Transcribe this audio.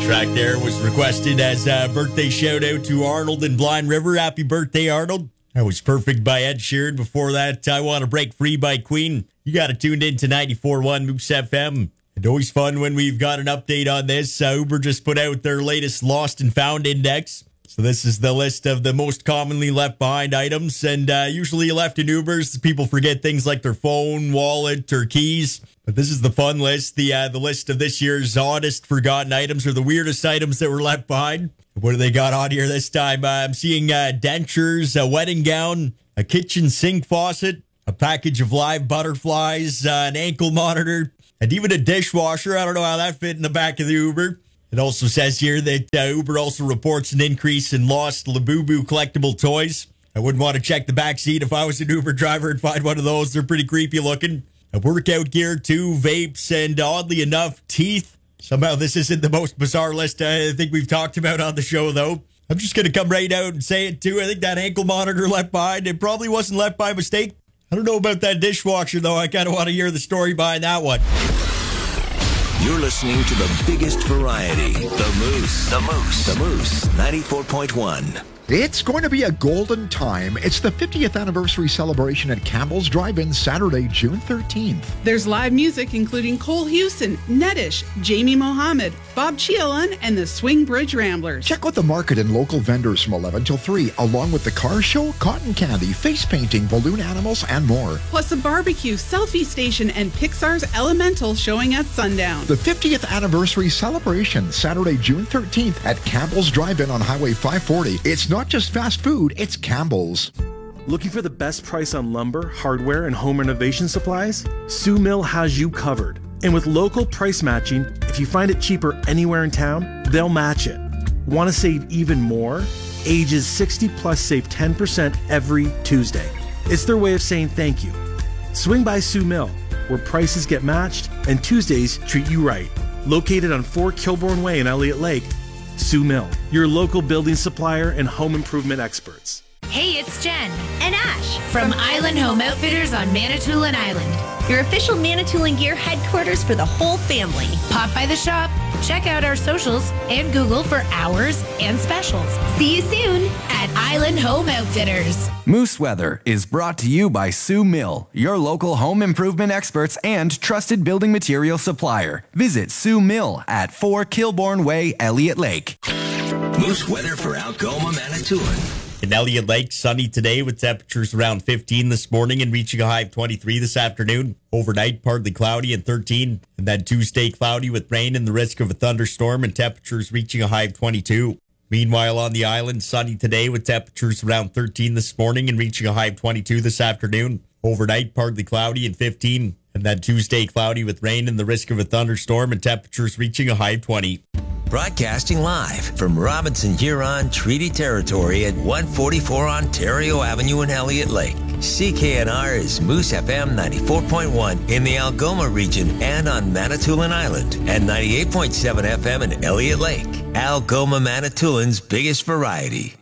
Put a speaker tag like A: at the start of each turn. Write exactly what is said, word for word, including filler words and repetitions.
A: track there was requested as a birthday shout out to Arnold in Blind River. Happy birthday, Arnold. That was Perfect by Ed Sheeran. Before that, I Want to Break Free by Queen. You got it tuned in to ninety-four point one Moose F M. And always fun when we've got an update on this. Uh, Uber just put out their latest Lost and Found Index. So this is the list of the most commonly left behind items. And uh, usually left in Ubers, people forget things like their phone, wallet, or keys. But this is the fun list. The uh, the list of this year's oddest forgotten items, or the weirdest items that were left behind. What do they got on here this time? Uh, I'm seeing uh, dentures, a wedding gown, a kitchen sink faucet, a package of live butterflies, uh, an ankle monitor, and even a dishwasher. I don't know how that fit in the back of the Uber. It also says here that uh, Uber also reports an increase in lost Labubu collectible toys. I wouldn't want to check the back seat if I was an Uber driver and find one of those. They're pretty creepy looking. A workout gear, too, vapes, and oddly enough, teeth. Somehow this isn't the most bizarre list I think we've talked about on the show, though. I'm just going to come right out and say it, too. I think that ankle monitor left behind, it probably wasn't left by mistake. I don't know about that dishwasher, though. I kind of want to hear the story behind that one.
B: You're listening to the biggest variety, The Moose. The Moose. The Moose, ninety-four point one.
C: It's going to be a golden time. It's the fiftieth anniversary celebration at Campbell's Drive-In Saturday, June thirteenth.
D: There's live music including Cole Houston, Nettish, Jamie Mohammed, Bob Chialan, and the Swing Bridge Ramblers.
C: Check out the market and local vendors from eleven till three, along with the car show, cotton candy, face painting, balloon animals, and more.
D: Plus a barbecue, selfie station, and Pixar's Elemental showing at sundown.
C: The fiftieth anniversary celebration, Saturday, June thirteenth at Campbell's Drive-In on Highway five forty. It's not just fast food, it's Campbell's.
E: Looking for the best price on lumber, hardware, and home renovation supplies? Sue Mill has you covered. And with local price matching, if you find it cheaper anywhere in town, they'll match it. Want to save even more? Ages sixty plus save ten percent every Tuesday. It's their way of saying thank you. Swing by Sue Mill, where prices get matched and Tuesdays treat you right. Located on four Kilbourne Way in Elliott Lake, Sue Mill, your local building supplier and home improvement experts.
F: Hey, it's Jen and Ash from Island Home Outfitters on Manitoulin Island, your official Manitoulin Gear headquarters for the whole family. Pop by the shop, check out our socials, and Google for hours and specials. See you soon at Island Home Outfitters.
G: Moose Weather is brought to you by Sue Mill, your local home improvement experts and trusted building material supplier. Visit Sue Mill at four Kilbourne Way, Elliott Lake.
B: Moose Weather for Algoma, Manitoulin.
A: In Elliott Lake, sunny today with temperatures around fifteen this morning and reaching a high of twenty-three this afternoon. Overnight, partly cloudy and thirteen. And then Tuesday, cloudy with rain and the risk of a thunderstorm and temperatures reaching a high of twenty-two. Meanwhile, on the island, sunny today with temperatures around thirteen this morning and reaching a high of twenty-two this afternoon. Overnight, partly cloudy and fifteen. And then Tuesday, cloudy with rain and the risk of a thunderstorm and temperatures reaching a high of twenty.
B: Broadcasting live from Robinson Huron Treaty Territory at one forty-four Ontario Avenue in Elliott Lake. C K N R is Moose F M ninety-four point one in the Algoma region and on Manitoulin Island, and ninety-eight point seven F M in Elliott Lake. Algoma, Manitoulin's biggest variety.